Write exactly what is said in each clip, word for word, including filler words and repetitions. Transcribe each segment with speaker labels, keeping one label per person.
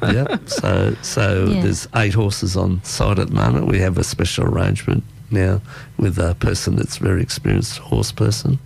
Speaker 1: yeah. So, so
Speaker 2: Yeah.
Speaker 1: there's eight horses on site at the moment. We have a special arrangement now with a person that's a very experienced horse person.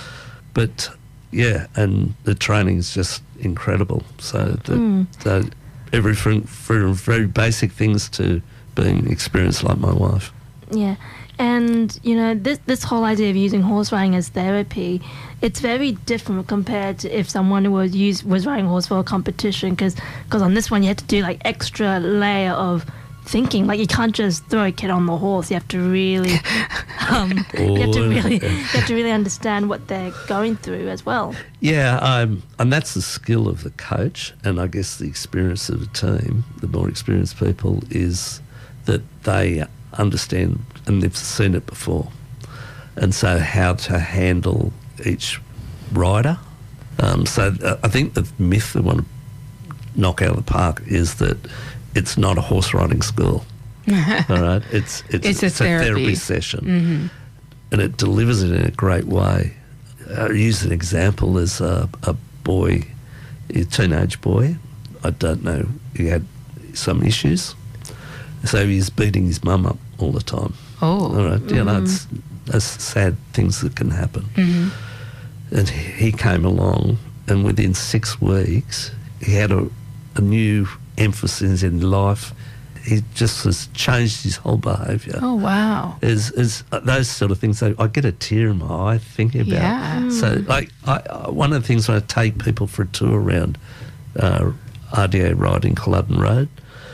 Speaker 1: But yeah, and the training is just incredible. So, the,
Speaker 2: Mm.
Speaker 1: so everything from very basic things to being experienced like my wife.
Speaker 2: Yeah. And, you know, this this whole idea of using horse riding as therapy, it's very different compared to if someone was use, was riding a horse for a competition, because on this one you have to do, like, extra layer of thinking. Like, you can't just throw a kid on the horse. You have to really, um, you have to really, you have to really understand what they're going through as well.
Speaker 1: Yeah, um, and that's the skill of the coach, and I guess the experience of the team, the more experienced people, is that they understand and they've seen it before, and so how to handle each rider. Um, so uh, I think the myth they want to knock out of the park is that it's not a horse riding school. All right, it's it's,
Speaker 3: it's, a,
Speaker 1: it's
Speaker 3: therapy.
Speaker 1: a therapy session,
Speaker 3: Mm-hmm.
Speaker 1: and it delivers it in a great way. I use an example as a, a boy, a teenage boy. I don't know, he had some issues, so he's beating his mum up all the time.
Speaker 3: Oh.
Speaker 1: All right, you know,
Speaker 2: Mm.
Speaker 1: it's that's sad things that can happen.
Speaker 3: Mm-hmm.
Speaker 1: And he came along, and within six weeks, he had a, a new emphasis in life. He just has changed his whole behaviour.
Speaker 3: Oh, wow.
Speaker 1: Is is uh, those sort of things. So I get a tear in my eye thinking about.
Speaker 3: Yeah.
Speaker 1: So, like, I, I, one of the things when I take people for a tour around uh, R D A riding Culloden Road,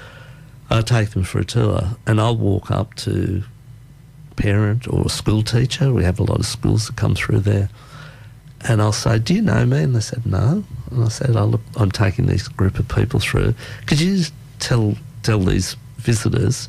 Speaker 1: I take them for a tour, and I'll walk up to parent or a school teacher. We have a lot of schools that come through there, and I'll say, "Do you know me?" And they said, "No." And I said, "Oh, look, I'm taking this group of people through. Could you just tell tell these visitors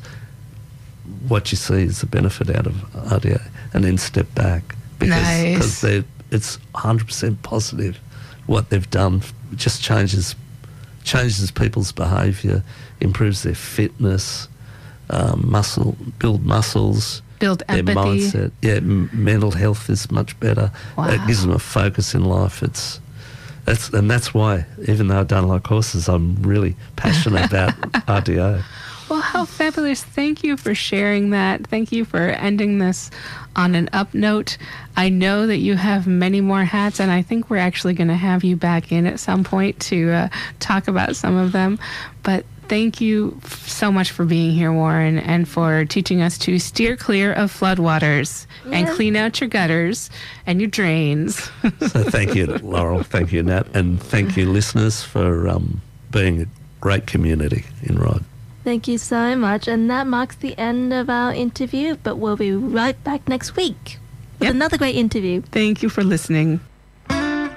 Speaker 1: what you see as a benefit out of R D A, and then step back because
Speaker 3: Nice.
Speaker 1: because they're it's one hundred percent positive what they've done. It just changes changes people's behaviour, improves their fitness, um, muscle, build muscles."
Speaker 3: Build
Speaker 1: Their
Speaker 3: empathy.
Speaker 1: mindset, yeah, m- mental health is much better.
Speaker 3: Wow.
Speaker 1: It gives them a focus in life. It's that's and that's why, even though I don't like horses, I'm really passionate about R D O.
Speaker 3: Well, how fabulous. Thank you for sharing that. Thank you for ending this on an up note. I know that you have many more hats, and I think we're actually going to have you back in at some point to uh, talk about some of them. But thank you f- so much for being here, Warren, and for teaching us to steer clear of floodwaters and
Speaker 2: Yeah.
Speaker 3: clean out your gutters and your drains.
Speaker 1: So thank you, Laurel. Thank you, Nat, and thank you, listeners, for um, being a great community in Rod.
Speaker 2: Thank you so much. And that marks the end of our interview, but we'll be right back next week with
Speaker 3: Yep.
Speaker 2: another great interview.
Speaker 3: Thank you for listening.